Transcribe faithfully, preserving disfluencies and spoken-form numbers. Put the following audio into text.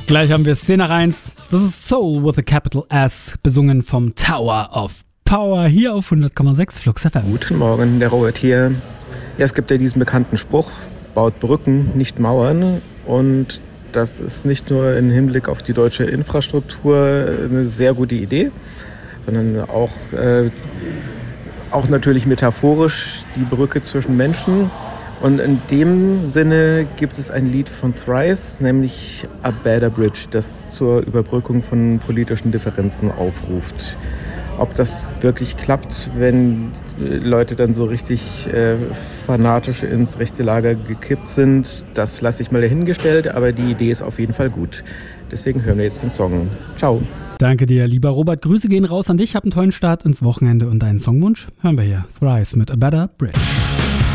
Gleich haben wir Szene eins. Das ist Soul with a Capital S, besungen vom Tower of Power hier auf hundert Komma sechs Flux F M. Guten Morgen, der Robert hier. Ja, es gibt ja diesen bekannten Spruch, baut Brücken, nicht Mauern. Und das ist nicht nur im Hinblick auf die deutsche Infrastruktur eine sehr gute Idee, sondern auch, äh, auch natürlich metaphorisch die Brücke zwischen Menschen. Und in dem Sinne gibt es ein Lied von Thrice, nämlich A Better Bridge, das zur Überbrückung von politischen Differenzen aufruft. Ob das wirklich klappt, wenn Leute dann so richtig äh, fanatisch ins rechte Lager gekippt sind, das lasse ich mal dahingestellt, aber die Idee ist auf jeden Fall gut. Deswegen hören wir jetzt den Song. Ciao. Danke dir, lieber Robert. Grüße gehen raus an dich. Hab einen tollen Start ins Wochenende und deinen Songwunsch hören wir hier. Thrice mit A Better Bridge.